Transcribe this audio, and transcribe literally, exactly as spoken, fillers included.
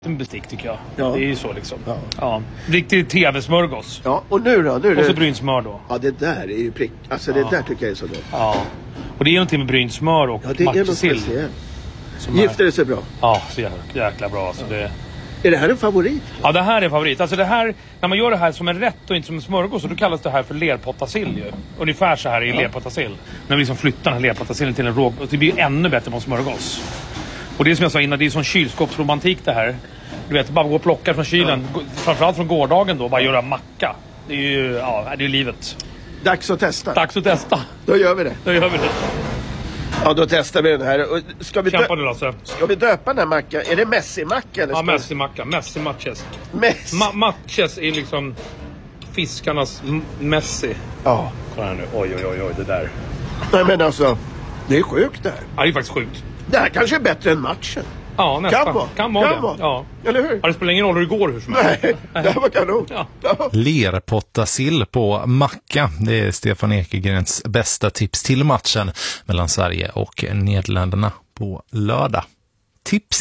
en bestick tycker jag. Ja. Det är ju så liksom. Ja. Ja. Riktigt tv-smörgås. Ja, och nu då? Nu är det... Och så brynsmör då. Ja, det där är ju prick. Alltså det Ja. där tycker jag är så gott. Ja. Och det är någonting med brynsmör och Ja, det är något matjessill. speciellt. som är- Gifter det sig bra. Ja, så jäkla, jäkla bra. Alltså det... Är det här en favorit? Ja, det här är en favorit. Alltså det här, när man gör det här som en rätt och inte som en smörgås, så då kallas det här för lerpottasill ju. Ungefär så här i Ja. lerpottasill. När vi liksom flyttar den här lerpottasillen till en råg, och det blir ju ännu bättre på en smörgås. Och det är som jag sa innan, det är sån kylskåpsromantik det här. Du vet, bara gå och plocka från kylen, ja. Framförallt från gårdagen då, bara göra macka. Det är ju, ja, det är ju livet. Dags att testa. Dags att testa. Då gör vi det. Då gör vi det. Ja, då testar vi den här. Och Ska vi, Kämpa dö- du Lasse. ska vi döpa den här mackan? Är det Messi-macka? Eller Ja, ska- Messi-macka. Messi-matches. Messi. Ma- matches är liksom fiskarnas m- Messi. Ja. Kolla här nu. Oj, oj, oj, oj, det där. Nej, men alltså, det är sjukt det här. Ja, det är faktiskt sjukt. Det här kanske är bättre än matchen. Ja, nästan. Kan vara. Kan vara Kan det. vara. Ja. Eller hur? Ja, det spelar ingen roll hur det går hur som helst. Nej, det här var kanon. Ja. Ja. Lerpottasill på macka. Det är Stefan Ekegrens bästa tips till matchen mellan Sverige och Nederländerna på lördag. Tips!